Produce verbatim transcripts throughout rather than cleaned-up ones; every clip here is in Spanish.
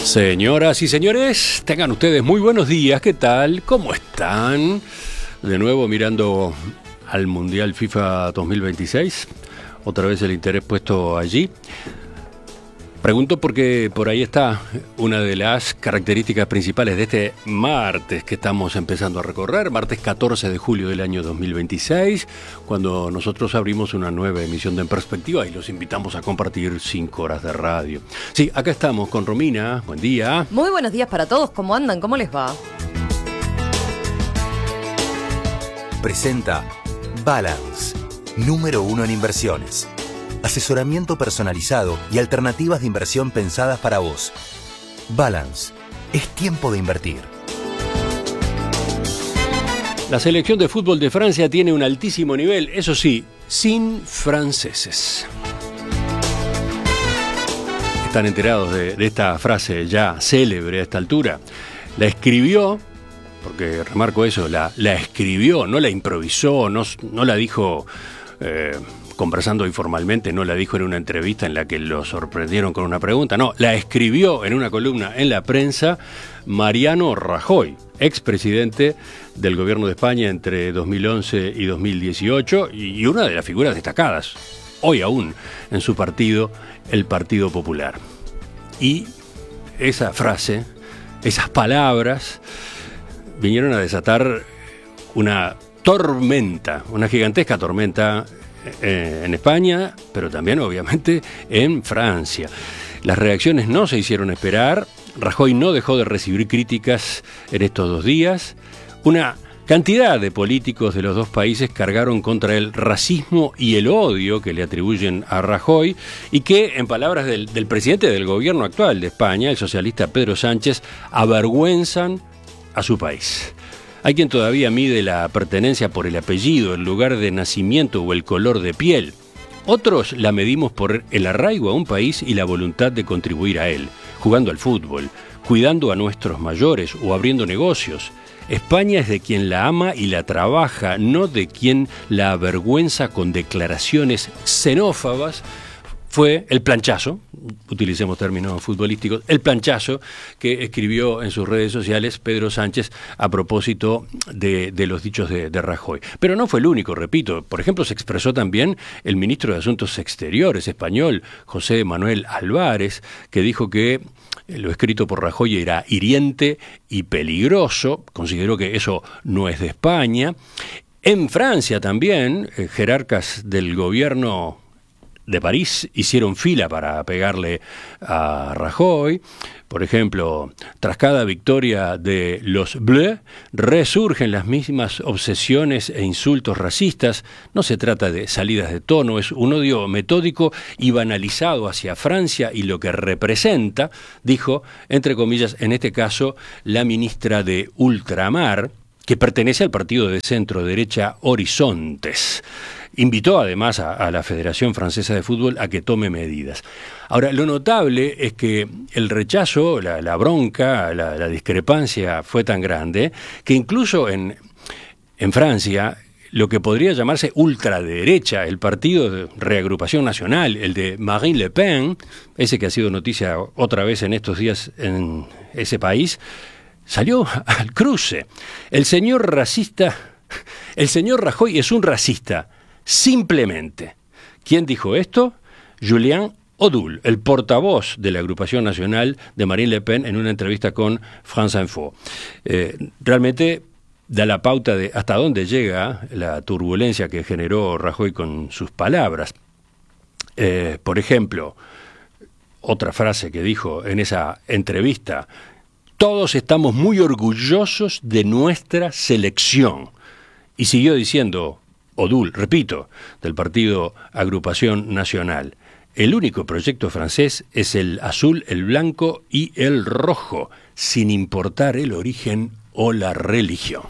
Señoras y señores, tengan ustedes muy buenos días. ¿Qué tal? ¿Cómo están? De nuevo mirando al Mundial FIFA dos mil veintiséis. Otra vez el interés puesto allí. Pregunto porque por ahí está una de las características principales de este martes que estamos empezando a recorrer, martes catorce de julio del año dos mil veintiséis, cuando nosotros abrimos una nueva emisión de En Perspectiva y los invitamos a compartir cinco horas de radio. Sí, acá estamos con Romina. Buen día. Muy buenos días para todos. ¿Cómo andan? ¿Cómo les va? Presenta Balance, número uno en inversiones. Asesoramiento personalizado y alternativas de inversión pensadas para vos. Balance. Es tiempo de invertir. La selección de fútbol de Francia tiene un altísimo nivel, eso sí, sin franceses. ¿Están enterados de, de esta frase ya célebre a esta altura? La escribió, porque remarco eso, la, la escribió, no la improvisó, no, no la dijo... Eh, conversando informalmente, no la dijo en una entrevista en la que lo sorprendieron con una pregunta, no, la escribió en una columna en la prensa Mariano Rajoy, expresidente del gobierno de España entre dos mil once y dos mil dieciocho y una de las figuras destacadas, hoy aún, en su partido, el Partido Popular. Y esa frase, esas palabras, vinieron a desatar una tormenta, una gigantesca tormenta en España, pero también obviamente en Francia. Las reacciones no se hicieron esperar. Rajoy no dejó de recibir críticas en estos dos días. Una cantidad de políticos de los dos países cargaron contra el racismo y el odio que le atribuyen a Rajoy y que, en palabras del, del presidente del gobierno actual de España, el socialista Pedro Sánchez, avergüenzan a su país. Hay quien todavía mide la pertenencia por el apellido, el lugar de nacimiento o el color de piel. Otros la medimos por el arraigo a un país y la voluntad de contribuir a él, jugando al fútbol, cuidando a nuestros mayores o abriendo negocios. España es de quien la ama y la trabaja, no de quien la avergüenza con declaraciones xenófobas. Fue el planchazo, utilicemos términos futbolísticos, el planchazo que escribió en sus redes sociales Pedro Sánchez a propósito de, de los dichos de, de Rajoy. Pero no fue el único, repito. Por ejemplo, se expresó también el ministro de Asuntos Exteriores español, José Manuel Álvarez, que dijo que lo escrito por Rajoy era hiriente y peligroso. Consideró que eso no es de España. En Francia también, eh, jerarcas del gobierno de París hicieron fila para pegarle a Rajoy. Por ejemplo, tras cada victoria de los Bleus, resurgen las mismas obsesiones e insultos racistas. No se trata de salidas de tono, es un odio metódico y banalizado hacia Francia y lo que representa, dijo, entre comillas, en este caso, la ministra de Ultramar, que pertenece al partido de centro-derecha Horizontes. Invitó además a, a la Federación Francesa de Fútbol a que tome medidas. Ahora, lo notable es que el rechazo, la, la bronca, la, la discrepancia fue tan grande que incluso en, en Francia, lo que podría llamarse ultraderecha, el partido de Reagrupación Nacional, el de Marine Le Pen, ese que ha sido noticia otra vez en estos días en ese país, salió al cruce. El señor racista, el señor Rajoy es un racista. Simplemente. ¿Quién dijo esto? Julien Audoul, el portavoz de la agrupación nacional de Marine Le Pen en una entrevista con France Info. Eh, realmente da la pauta de hasta dónde llega la turbulencia que generó Rajoy con sus palabras. Eh, por ejemplo, otra frase que dijo en esa entrevista: todos estamos muy orgullosos de nuestra selección. Y siguió diciendo Audoul, repito, del partido Agrupación Nacional: el único proyecto francés es el azul, el blanco y el rojo, sin importar el origen o la religión.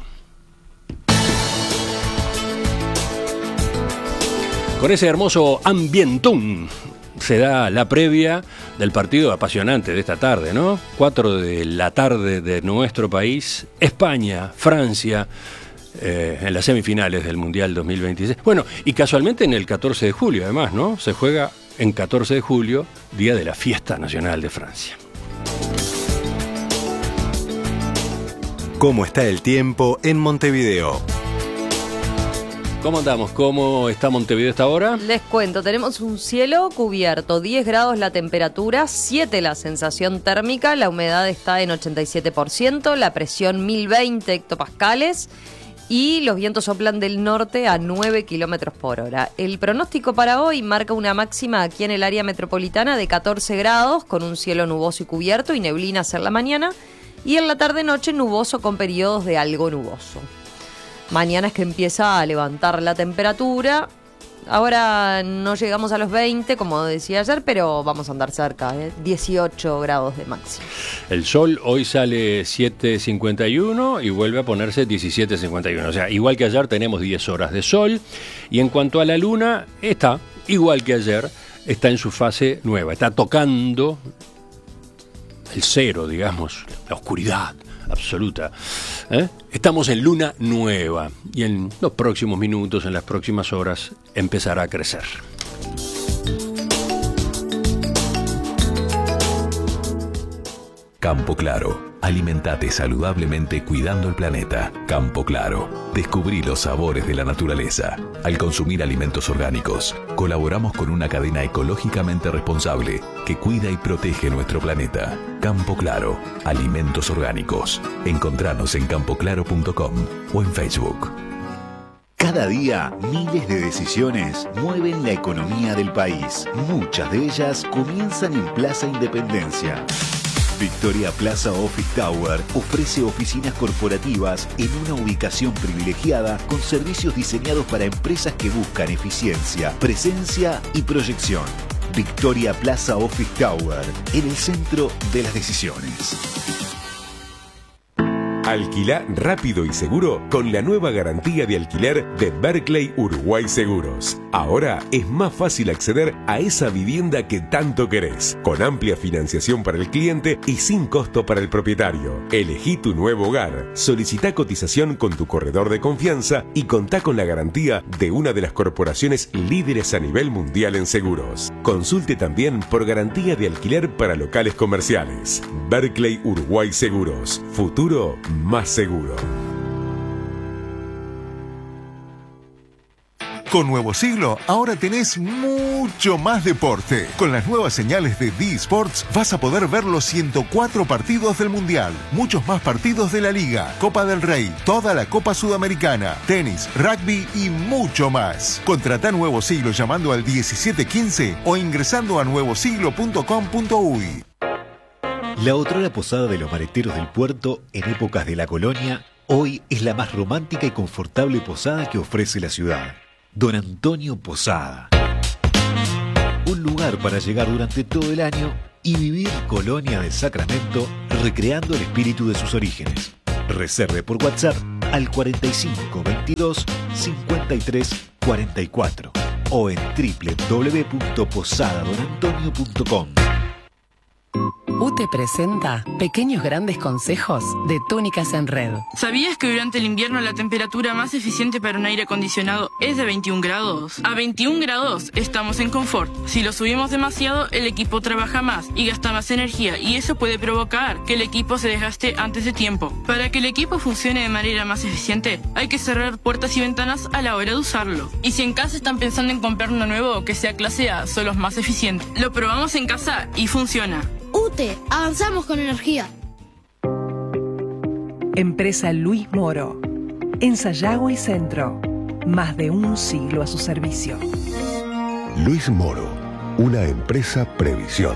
Con ese hermoso ambientón se da la previa del partido apasionante de esta tarde, ¿no? Cuatro de la tarde de nuestro país, España, Francia, eh, en las semifinales del Mundial dos mil veintiséis. Bueno, y casualmente en el catorce de julio, además, ¿no? Se juega en catorce de julio, día de la fiesta nacional de Francia. ¿Cómo está el tiempo en Montevideo? ¿Cómo andamos? ¿Cómo está Montevideo esta hora? Les cuento, tenemos un cielo cubierto, diez grados la temperatura, siete la sensación térmica, la humedad está en ochenta y siete por ciento, la presión mil veinte hectopascales y los vientos soplan del norte a nueve kilómetros por hora. El pronóstico para hoy marca una máxima aquí en el área metropolitana de catorce grados, con un cielo nuboso y cubierto y neblinas en la mañana, y en la tarde-noche nuboso con periodos de algo nuboso. Mañana es que empieza a levantar la temperatura. Ahora no llegamos a los veinte, como decía ayer, pero vamos a andar cerca, ¿eh? dieciocho grados de máximo. El sol hoy sale siete cincuenta y uno y vuelve a ponerse diecisiete cincuenta y uno. O sea, igual que ayer tenemos diez horas de sol. Y en cuanto a la luna, está, igual que ayer, está en su fase nueva. Está tocando el cero, digamos, la oscuridad absoluta. ¿Eh? Estamos en luna nueva y en los próximos minutos, en las próximas horas, empezará a crecer. Campo Claro. Alimentate saludablemente cuidando el planeta. Campo Claro. Descubrí los sabores de la naturaleza. Al consumir alimentos orgánicos, colaboramos con una cadena ecológicamente responsable que cuida y protege nuestro planeta. Campo Claro. Alimentos orgánicos. Encontranos en campo claro punto com o en Facebook. Cada día, miles de decisiones mueven la economía del país. Muchas de ellas comienzan en Plaza Independencia. Victoria Plaza Office Tower ofrece oficinas corporativas en una ubicación privilegiada con servicios diseñados para empresas que buscan eficiencia, presencia y proyección. Victoria Plaza Office Tower, en el centro de las decisiones. Alquilá rápido y seguro con la nueva garantía de alquiler de Berkeley Uruguay Seguros. Ahora es más fácil acceder a esa vivienda que tanto querés, con amplia financiación para el cliente y sin costo para el propietario. Elegí tu nuevo hogar, solicitá cotización con tu corredor de confianza y contá con la garantía de una de las corporaciones líderes a nivel mundial en seguros. Consulte también por garantía de alquiler para locales comerciales. Berkeley Uruguay Seguros. Futuro más seguro. Con Nuevo Siglo, ahora tenés mucho más deporte. Con las nuevas señales de D Sports vas a poder ver los ciento cuatro partidos del Mundial, muchos más partidos de la Liga, Copa del Rey, toda la Copa Sudamericana, tenis, rugby y mucho más. Contratá Nuevo Siglo llamando al diecisiete quince o ingresando a nuevo siglo punto com punto uy. La otrora posada de los maleteros del puerto en épocas de la colonia, hoy es la más romántica y confortable posada que ofrece la ciudad. Don Antonio Posada. Un lugar para llegar durante todo el año y vivir Colonia del Sacramento recreando el espíritu de sus orígenes. Reserve por WhatsApp al cuarenta y cinco veintidós cincuenta y tres cuarenta y cuatro o en doble u doble u doble u punto posada don antonio punto com. U T E presenta Pequeños Grandes Consejos de Túnicas en Red. ¿Sabías que durante el invierno la temperatura más eficiente para un aire acondicionado es de veintiún grados? A veintiún grados estamos en confort. Si lo subimos demasiado, el equipo trabaja más y gasta más energía, y eso puede provocar que el equipo se desgaste antes de tiempo. Para que el equipo funcione de manera más eficiente, hay que cerrar puertas y ventanas a la hora de usarlo. Y si en casa están pensando en comprar uno nuevo que sea clase A, son los más eficientes. Lo probamos en casa y funciona. U T E, avanzamos con energía. Empresa Luis Moro. En Sayago y Centro. Más de un siglo a su servicio. Luis Moro, una empresa Previsión.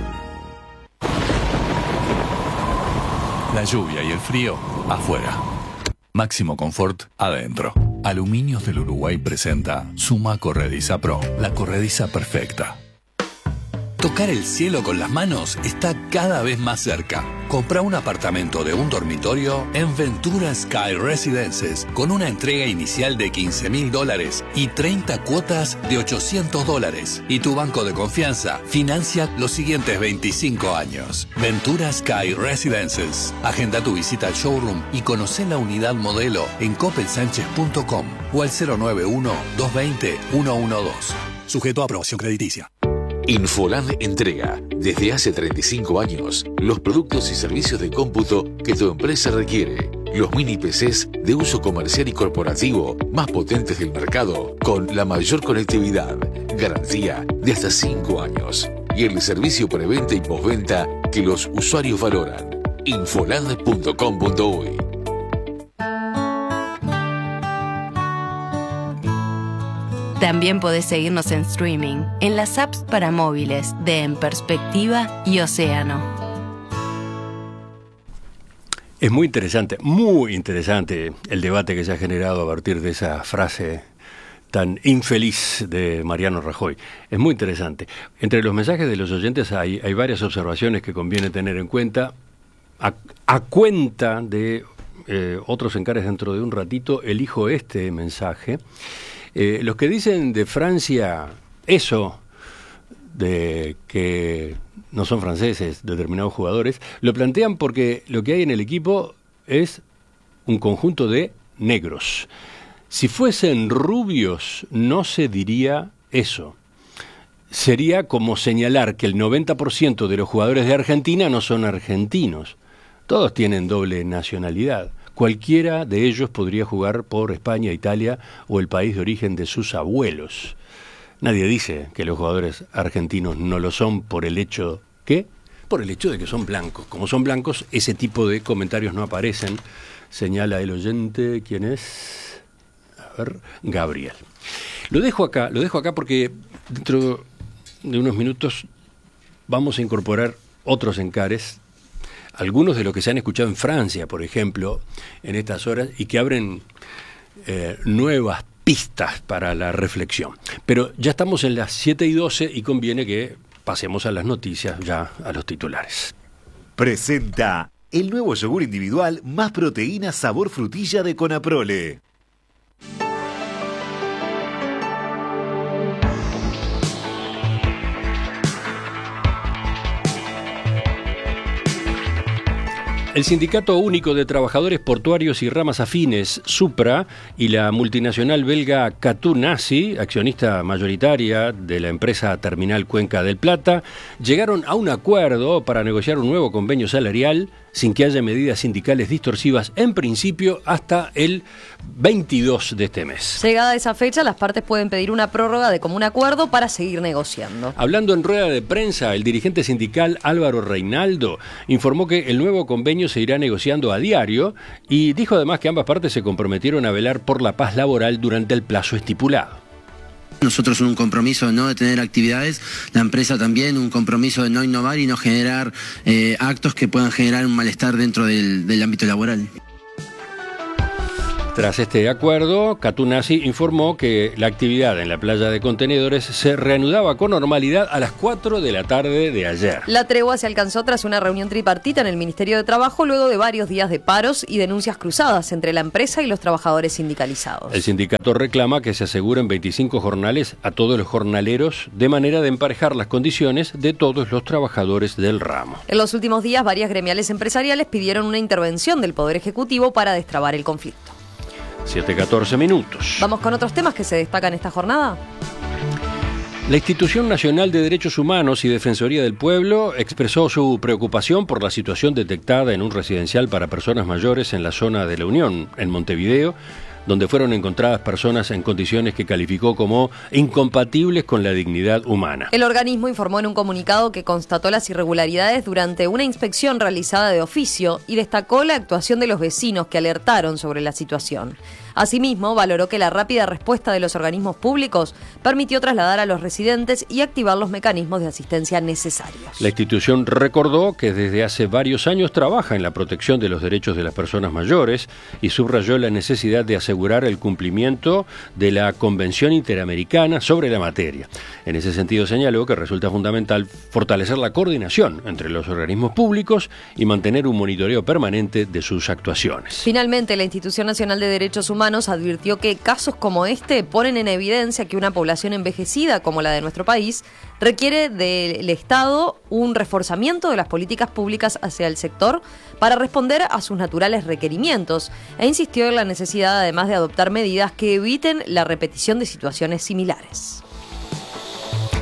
La lluvia y el frío afuera. Máximo confort adentro. Aluminios del Uruguay presenta Suma Corrediza Pro, la corrediza perfecta. Tocar el cielo con las manos está cada vez más cerca. Compra un apartamento de un dormitorio en Ventura Sky Residences con una entrega inicial de quince mil dólares y treinta cuotas de ochocientos dólares. Y tu banco de confianza financia los siguientes veinticinco años. Ventura Sky Residences. Agenda tu visita al showroom y conoce la unidad modelo en coppel sánchez punto com o al cero nueve uno, dos dos cero, uno uno dos. Sujeto a aprobación crediticia. Infoland entrega, desde hace treinta y cinco años, los productos y servicios de cómputo que tu empresa requiere. los mini P Cs de uso comercial y corporativo más potentes del mercado con la mayor conectividad, garantía de hasta cinco años y el servicio preventa y postventa que los usuarios valoran. infoland punto com punto uy. También podés seguirnos en streaming, en las apps para móviles de En Perspectiva y Océano. Es muy interesante, muy interesante el debate que se ha generado a partir de esa frase tan infeliz de Mariano Rajoy. Es muy interesante. Entre los mensajes de los oyentes hay, hay varias observaciones que conviene tener en cuenta. A, a cuenta de eh, otros encares dentro de un ratito, elijo este mensaje. Eh, los que dicen de Francia eso, de que no son franceses determinados jugadores, lo plantean porque lo que hay en el equipo es un conjunto de negros. Si fuesen rubios, no se diría eso. Sería como señalar que el noventa por ciento de los jugadores de Argentina no son argentinos. Todos tienen doble nacionalidad. Cualquiera de ellos podría jugar por España, Italia o el país de origen de sus abuelos. Nadie dice que los jugadores argentinos no lo son por el hecho ¿qué? Por el hecho de que son blancos. Como son blancos, ese tipo de comentarios no aparecen. Señala el oyente, ¿quién es? A ver, Gabriel. Lo dejo acá, lo dejo acá porque dentro de unos minutos vamos a incorporar otros encares, algunos de los que se han escuchado en Francia, por ejemplo, en estas horas, y que abren eh, nuevas pistas para la reflexión. Pero ya estamos en las siete y doce y conviene que pasemos a las noticias, ya a los titulares. Presenta el nuevo yogur individual más proteína sabor frutilla de Conaprole. El Sindicato Único de Trabajadores Portuarios y Ramas Afines, SUPRA, y la multinacional belga Catunasi, accionista mayoritaria de la empresa Terminal Cuenca del Plata, llegaron a un acuerdo para negociar un nuevo convenio salarial sin que haya medidas sindicales distorsivas, en principio hasta el veintidós de este mes. Llegada esa fecha, las partes pueden pedir una prórroga de común acuerdo para seguir negociando. Hablando en rueda de prensa, el dirigente sindical Álvaro Reinaldo informó que el nuevo convenio se irá negociando a diario y dijo además que ambas partes se comprometieron a velar por la paz laboral durante el plazo estipulado. Nosotros un compromiso de no detener actividades, la empresa también un compromiso de no innovar y no generar eh, actos que puedan generar un malestar dentro del, del ámbito laboral. Tras este acuerdo, Catunasi informó que la actividad en la playa de contenedores se reanudaba con normalidad a las cuatro de la tarde de ayer. La tregua se alcanzó tras una reunión tripartita en el Ministerio de Trabajo luego de varios días de paros y denuncias cruzadas entre la empresa y los trabajadores sindicalizados. El sindicato reclama que se aseguren veinticinco jornales a todos los jornaleros de manera de emparejar las condiciones de todos los trabajadores del ramo. En los últimos días, varias gremiales empresariales pidieron una intervención del Poder Ejecutivo para destrabar el conflicto. siete catorce minutos. Vamos con otros temas que se destacan esta jornada. La Institución Nacional de Derechos Humanos y Defensoría del Pueblo expresó su preocupación por la situación detectada en un residencial para personas mayores en la zona de La Unión, en Montevideo, donde fueron encontradas personas en condiciones que calificó como incompatibles con la dignidad humana. El organismo informó en un comunicado que constató las irregularidades durante una inspección realizada de oficio y destacó la actuación de los vecinos que alertaron sobre la situación. Asimismo, valoró que la rápida respuesta de los organismos públicos permitió trasladar a los residentes y activar los mecanismos de asistencia necesarios. La institución recordó que desde hace varios años trabaja en la protección de los derechos de las personas mayores y subrayó la necesidad de asegurar el cumplimiento de la Convención Interamericana sobre la materia. En ese sentido señaló que resulta fundamental fortalecer la coordinación entre los organismos públicos y mantener un monitoreo permanente de sus actuaciones. Finalmente, la Institución Nacional de Derechos Humanos advirtió que casos como este ponen en evidencia que una población envejecida como la de nuestro país requiere del Estado un reforzamiento de las políticas públicas hacia el sector para responder a sus naturales requerimientos e insistió en la necesidad además de adoptar medidas que eviten la repetición de situaciones similares.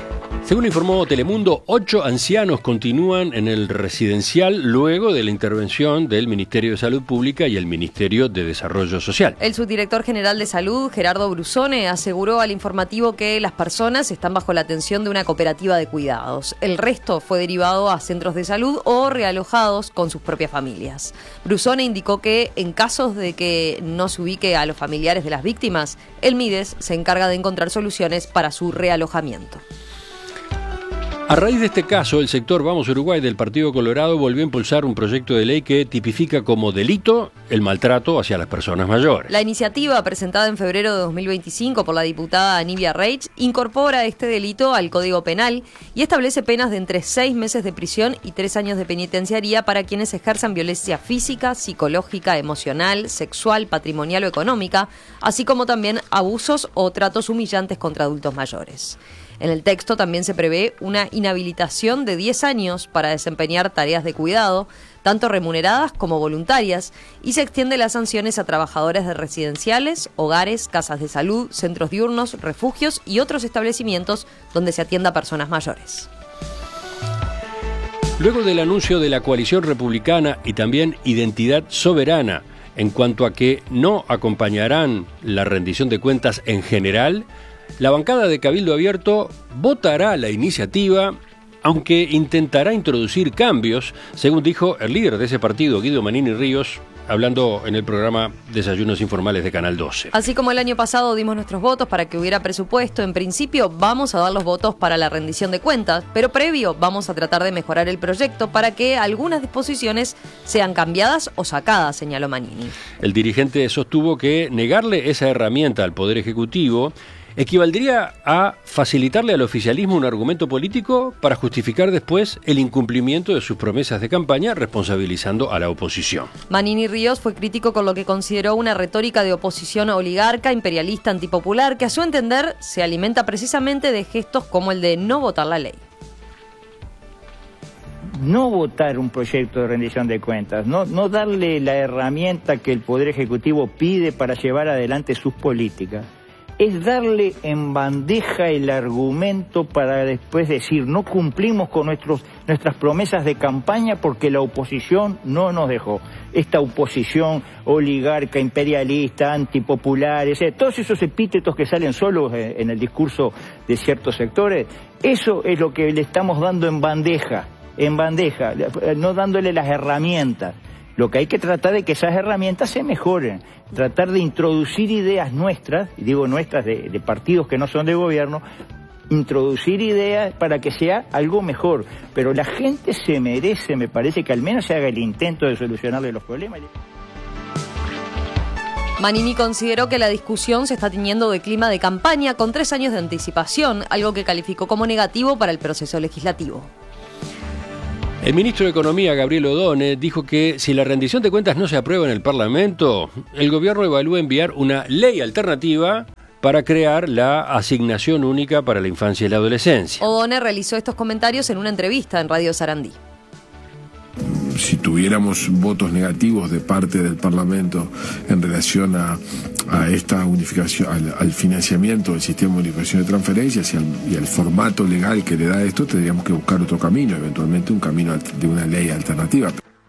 Según informó Telemundo, ocho ancianos continúan en el residencial luego de la intervención del Ministerio de Salud Pública y el Ministerio de Desarrollo Social. El subdirector general de Salud, Gerardo Brusone, aseguró al informativo que las personas están bajo la atención de una cooperativa de cuidados. El resto fue derivado a centros de salud o realojados con sus propias familias. Brusone indicó que en casos de que no se ubique a los familiares de las víctimas, el MIDES se encarga de encontrar soluciones para su realojamiento. A raíz de este caso, el sector Vamos Uruguay del Partido Colorado volvió a impulsar un proyecto de ley que tipifica como delito el maltrato hacia las personas mayores. La iniciativa, presentada en febrero de dos mil veinticinco por la diputada Anivia Reich, incorpora este delito al Código Penal y establece penas de entre seis meses de prisión y tres años de penitenciaría para quienes ejerzan violencia física, psicológica, emocional, sexual, patrimonial o económica, así como también abusos o tratos humillantes contra adultos mayores. En el texto también se prevé una inhabilitación de diez años para desempeñar tareas de cuidado, tanto remuneradas como voluntarias, y se extiende las sanciones a trabajadores de residenciales, hogares, casas de salud, centros diurnos, refugios y otros establecimientos donde se atienda a personas mayores. Luego del anuncio de la coalición republicana y también Identidad Soberana en cuanto a que no acompañarán la rendición de cuentas en general, la bancada de Cabildo Abierto votará la iniciativa, aunque intentará introducir cambios, según dijo el líder de ese partido, Guido Manini Ríos, hablando en el programa Desayunos Informales de Canal doce. Así como el año pasado dimos nuestros votos para que hubiera presupuesto, en principio vamos a dar los votos para la rendición de cuentas, pero previo vamos a tratar de mejorar el proyecto para que algunas disposiciones sean cambiadas o sacadas, señaló Manini. El dirigente sostuvo que negarle esa herramienta al Poder Ejecutivo equivaldría a facilitarle al oficialismo un argumento político para justificar después el incumplimiento de sus promesas de campaña, responsabilizando a la oposición. Manini Ríos fue crítico con lo que consideró una retórica de oposición oligarca, imperialista, antipopular, que a su entender se alimenta precisamente de gestos como el de no votar la ley. No votar un proyecto de rendición de cuentas, no, no darle la herramienta que el Poder Ejecutivo pide para llevar adelante sus políticas, es darle en bandeja el argumento para después decir no cumplimos con nuestros, nuestras promesas de campaña porque la oposición no nos dejó. Esta oposición oligarca, imperialista, antipopular, ese, todos esos epítetos que salen solos en el discurso de ciertos sectores, eso es lo que le estamos dando en bandeja, en bandeja, no dándole las herramientas. Lo que hay que tratar de que esas herramientas se mejoren, tratar de introducir ideas nuestras, y digo nuestras de, de partidos que no son de gobierno, introducir ideas para que sea algo mejor. Pero la gente se merece, me parece, que al menos se haga el intento de solucionarle los problemas. Manini consideró que la discusión se está tiñendo de clima de campaña con tres años de anticipación, algo que calificó como negativo para el proceso legislativo. El ministro de Economía, Gabriel Odone, dijo que si la rendición de cuentas no se aprueba en el Parlamento, el gobierno evalúa enviar una ley alternativa para crear la asignación única para la infancia y la adolescencia. Odone realizó estos comentarios en una entrevista en Radio Sarandí. Si tuviéramos votos negativos de parte del Parlamento en relación a, a esta unificación, al, al financiamiento del sistema de unificación de transferencias y al, y al formato legal que le da esto, tendríamos que buscar otro camino, eventualmente un camino de una ley alternativa.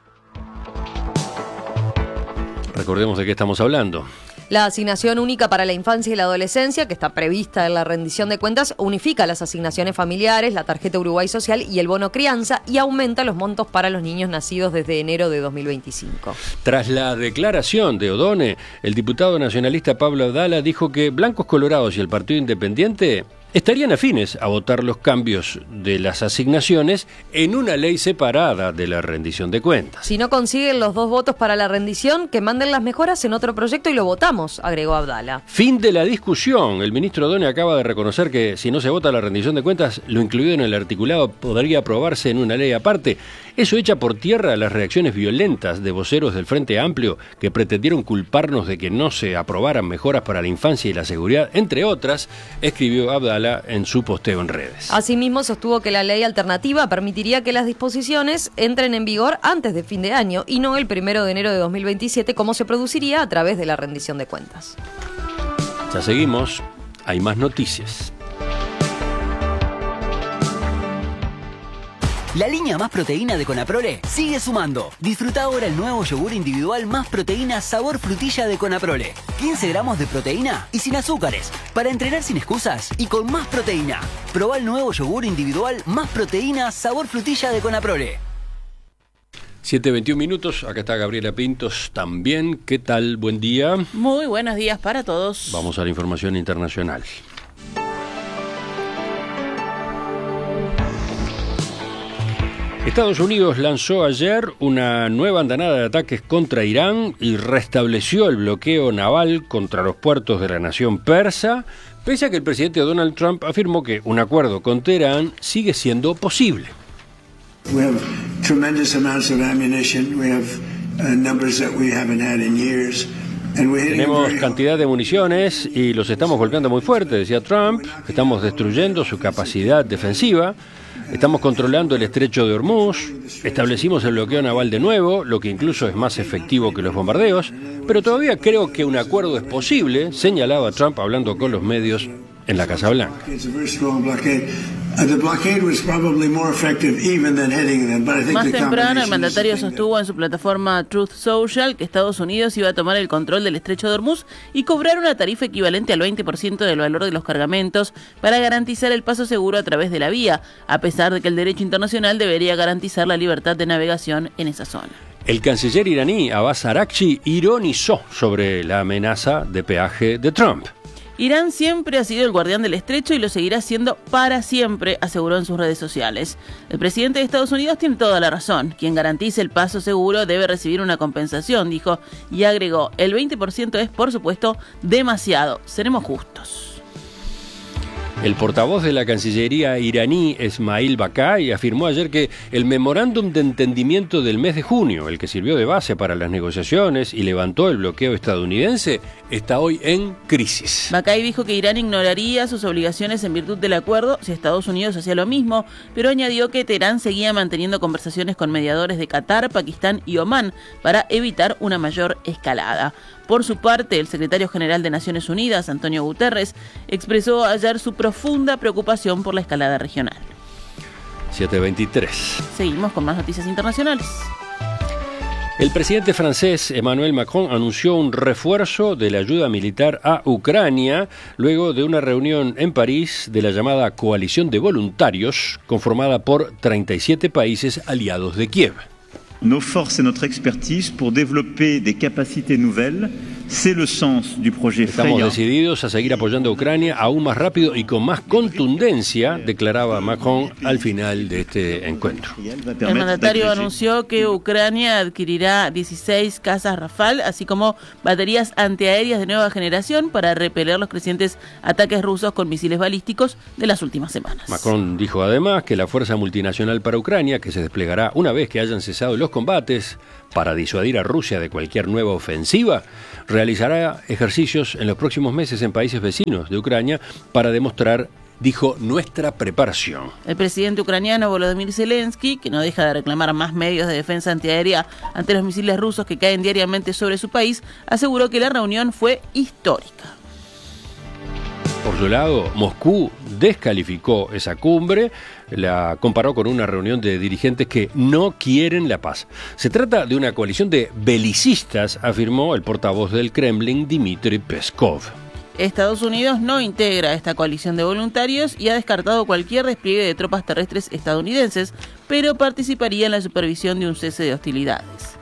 Recordemos de qué estamos hablando. La asignación única para la infancia y la adolescencia, que está prevista en la rendición de cuentas, unifica las asignaciones familiares, la tarjeta Uruguay Social y el bono crianza y aumenta los montos para los niños nacidos desde enero de dos mil veinticinco. Tras la declaración de Odone, el diputado nacionalista Pablo Abdala dijo que Blancos Colorados y el Partido Independiente estarían afines a votar los cambios de las asignaciones en una ley separada de la rendición de cuentas. Si no consiguen los dos votos para la rendición, que manden las mejoras en otro proyecto y lo votamos, agregó Abdala. Fin de la discusión. El ministro Odone acaba de reconocer que si no se vota la rendición de cuentas, lo incluido en el articulado podría aprobarse en una ley aparte. Eso echa por tierra las reacciones violentas de voceros del Frente Amplio que pretendieron culparnos de que no se aprobaran mejoras para la infancia y la seguridad, entre otras, escribió Abdala en su posteo en redes. Asimismo, sostuvo que la ley alternativa permitiría que las disposiciones entren en vigor antes de fin de año y no el primero de enero de dos mil veintisiete, como se produciría a través de la rendición de cuentas. Ya seguimos, hay más noticias. La línea Más Proteína de Conaprole sigue sumando. Disfruta ahora el nuevo yogur individual Más Proteína sabor frutilla de Conaprole. quince gramos de proteína y sin azúcares. Para entrenar sin excusas y con más proteína. Probá el nuevo yogur individual Más Proteína sabor frutilla de Conaprole. siete veintiún minutos, acá está Gabriela Pintos también. ¿Qué tal? Buen día. Muy buenos días para todos. Vamos a la información internacional. Estados Unidos lanzó ayer una nueva andanada de ataques contra Irán y restableció el bloqueo naval contra los puertos de la nación persa, pese a que el presidente Donald Trump afirmó que un acuerdo con Teherán sigue siendo posible. We have tremendous amounts of ammunition. We have uh, numbers that we haven't had in years. Tenemos cantidad de municiones y los estamos golpeando muy fuerte, decía Trump. Estamos destruyendo su capacidad defensiva. Estamos controlando el estrecho de Hormuz. Establecimos el bloqueo naval de nuevo, lo que incluso es más efectivo que los bombardeos. Pero todavía creo que un acuerdo es posible, señalaba Trump hablando con los medios en la Casa Blanca. Más temprano, el mandatario sostuvo en su plataforma Truth Social que Estados Unidos iba a tomar el control del estrecho de Hormuz y cobrar una tarifa equivalente al veinte por ciento del valor de los cargamentos para garantizar el paso seguro a través de la vía, a pesar de que el derecho internacional debería garantizar la libertad de navegación en esa zona. El canciller iraní Abbas Araghchi ironizó sobre la amenaza de peaje de Trump. Irán siempre ha sido el guardián del estrecho y lo seguirá siendo para siempre, aseguró en sus redes sociales. El presidente de Estados Unidos tiene toda la razón. Quien garantice el paso seguro debe recibir una compensación, dijo, y agregó, el veinte por ciento es, por supuesto, demasiado. Seremos justos. El portavoz de la Cancillería iraní, Esmail Bakai, afirmó ayer que el memorándum de entendimiento del mes de junio, el que sirvió de base para las negociaciones y levantó el bloqueo estadounidense, está hoy en crisis. Bakai dijo que Irán ignoraría sus obligaciones en virtud del acuerdo si Estados Unidos hacía lo mismo, pero añadió que Teherán seguía manteniendo conversaciones con mediadores de Qatar, Pakistán y Omán para evitar una mayor escalada. Por su parte, el secretario general de Naciones Unidas, Antonio Guterres, expresó ayer su profunda preocupación por la escalada regional. siete veintitrés. Seguimos con más noticias internacionales. El presidente francés Emmanuel Macron anunció un refuerzo de la ayuda militar a Ucrania luego de una reunión en París de la llamada Coalición de Voluntarios, conformada por treinta y siete países aliados de Kiev. Nos forces et notre expertise pour développer des capacités nouvelles, c'est le sens du projet Freya. Estamos decididos a seguir apoyando a Ucrania aún más rápido y con más contundencia, declaraba Macron al final de este encuentro. El mandatario anunció que Ucrania adquirirá dieciséis cazas Rafale, así como baterías antiaéreas de nueva generación para repeler los crecientes ataques rusos con misiles balísticos de las últimas semanas. Macron dijo además que la Fuerza Multinacional para Ucrania, que se desplegará una vez que hayan cesado los combates para disuadir a Rusia de cualquier nueva ofensiva, realizará ejercicios en los próximos meses en países vecinos de Ucrania para demostrar, dijo, nuestra preparación. El presidente ucraniano Volodymyr Zelensky, que no deja de reclamar más medios de defensa antiaérea ante los misiles rusos que caen diariamente sobre su país, aseguró que la reunión fue histórica. Por su lado, Moscú descalificó esa cumbre, la comparó con una reunión de dirigentes que no quieren la paz. Se trata de una coalición de belicistas, afirmó el portavoz del Kremlin, Dmitry Peskov. Estados Unidos no integra esta coalición de voluntarios y ha descartado cualquier despliegue de tropas terrestres estadounidenses, pero participaría en la supervisión de un cese de hostilidades.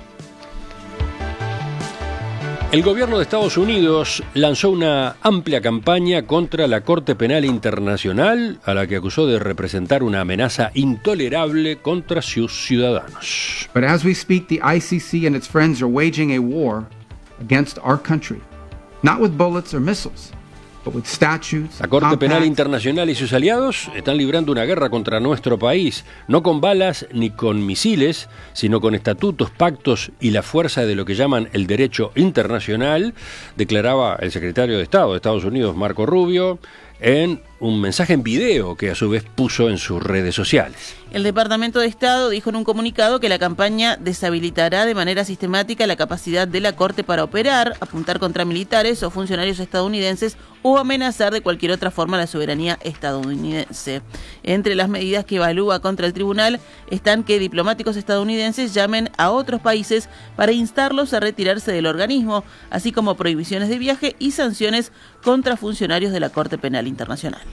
El gobierno de Estados Unidos lanzó una amplia campaña contra la Corte Penal Internacional, a la que acusó de representar una amenaza intolerable contra sus ciudadanos. But as we speak, the I C C and its friends are waging a war against our country, not with bullets or missiles, but with statutes. La Corte Penal Internacional y sus aliados están librando una guerra contra nuestro país, no con balas ni con misiles, sino con estatutos, pactos y la fuerza de lo que llaman el derecho internacional, declaraba el secretario de Estado de Estados Unidos, Marco Rubio, en un mensaje en video que a su vez puso en sus redes sociales. El Departamento de Estado dijo en un comunicado que la campaña deshabilitará de manera sistemática la capacidad de la Corte para operar, apuntar contra militares o funcionarios estadounidenses o amenazar de cualquier otra forma la soberanía estadounidense. Entre las medidas que evalúa contra el tribunal están que diplomáticos estadounidenses llamen a otros países para instarlos a retirarse del organismo, así como prohibiciones de viaje y sanciones contra funcionarios de la Corte Penal Internacional.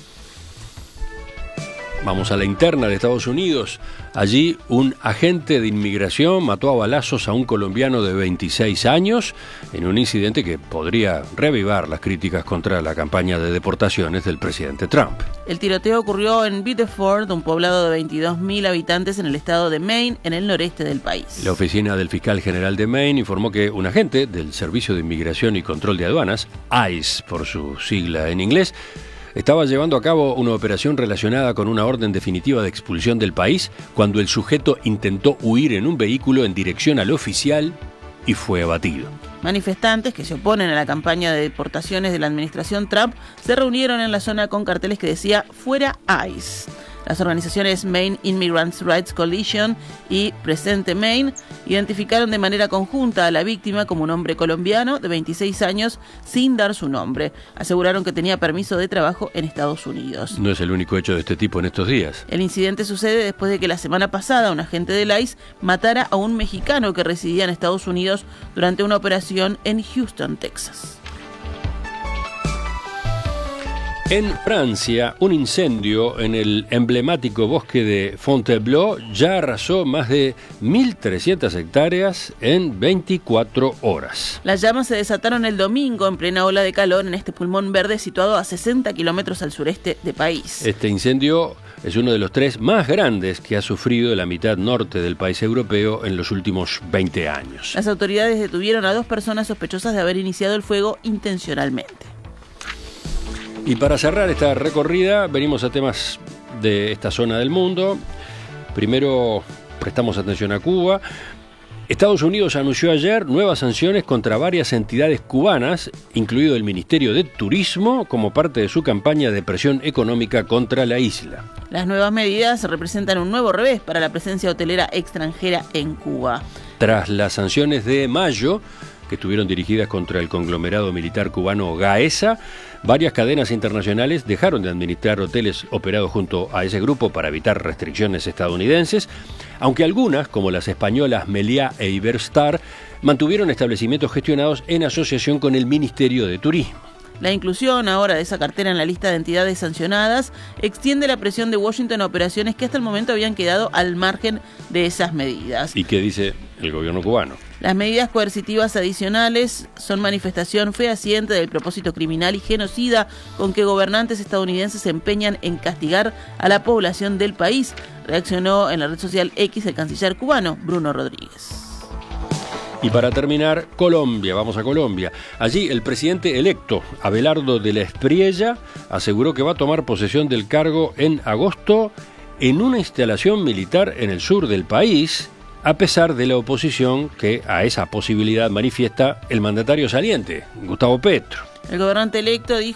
Vamos a la interna de Estados Unidos. Allí un agente de inmigración mató a balazos a un colombiano de veintiséis años en un incidente que podría reavivar las críticas contra la campaña de deportaciones del presidente Trump. El tiroteo ocurrió en Biddeford, un poblado de veintidós mil habitantes en el estado de Maine, en el noreste del país. La oficina del fiscal general de Maine informó que un agente del Servicio de Inmigración y Control de Aduanas, ICE por su sigla en inglés, estaba llevando a cabo una operación relacionada con una orden definitiva de expulsión del país cuando el sujeto intentó huir en un vehículo en dirección al oficial y fue abatido. Manifestantes que se oponen a la campaña de deportaciones de la administración Trump se reunieron en la zona con carteles que decía "Fuera ICE". Las organizaciones Maine Immigrants Rights Coalition y Presente Maine identificaron de manera conjunta a la víctima como un hombre colombiano de veintiséis años sin dar su nombre. Aseguraron que tenía permiso de trabajo en Estados Unidos. No es el único hecho de este tipo en estos días. El incidente sucede después de que la semana pasada un agente del ICE matara a un mexicano que residía en Estados Unidos durante una operación en Houston, Texas. En Francia, un incendio en el emblemático bosque de Fontainebleau ya arrasó más de mil trescientas hectáreas en veinticuatro horas. Las llamas se desataron el domingo en plena ola de calor en este pulmón verde situado a sesenta kilómetros al sureste del país. Este incendio es uno de los tres más grandes que ha sufrido la mitad norte del país europeo en los últimos veinte años. Las autoridades detuvieron a dos personas sospechosas de haber iniciado el fuego intencionalmente. Y para cerrar esta recorrida, venimos a temas de esta zona del mundo. Primero prestamos atención a Cuba. Estados Unidos anunció ayer nuevas sanciones contra varias entidades cubanas, incluido el Ministerio de Turismo, como parte de su campaña de presión económica contra la isla. Las nuevas medidas representan un nuevo revés para la presencia hotelera extranjera en Cuba. Tras las sanciones de mayo, que estuvieron dirigidas contra el conglomerado militar cubano Gaesa, varias cadenas internacionales dejaron de administrar hoteles operados junto a ese grupo para evitar restricciones estadounidenses, aunque algunas, como las españolas Meliá e Iberstar, mantuvieron establecimientos gestionados en asociación con el Ministerio de Turismo. La inclusión ahora de esa cartera en la lista de entidades sancionadas extiende la presión de Washington a operaciones que hasta el momento habían quedado al margen de esas medidas. ¿Y qué dice el gobierno cubano? Las medidas coercitivas adicionales son manifestación fehaciente del propósito criminal y genocida con que gobernantes estadounidenses se empeñan en castigar a la población del país, reaccionó en la red social X el canciller cubano Bruno Rodríguez. Y para terminar, Colombia, vamos a Colombia. Allí el presidente electo, Abelardo de la Espriella, aseguró que va a tomar posesión del cargo en agosto en una instalación militar en el sur del país, a pesar de la oposición que a esa posibilidad manifiesta el mandatario saliente, Gustavo Petro. El gobernante electo dijo